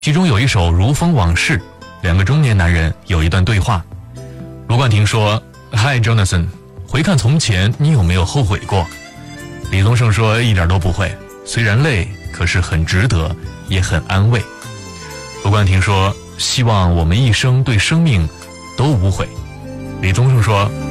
其中有一首《如风往事》，两个中年男人有一段对话。卢冠廷说 Hi Jonathan， 回看从前你有没有后悔过？李宗盛说一点都不会，虽然累，可是很值得，也很安慰。卢冠廷说希望我们一生对生命都无悔。李宗盛说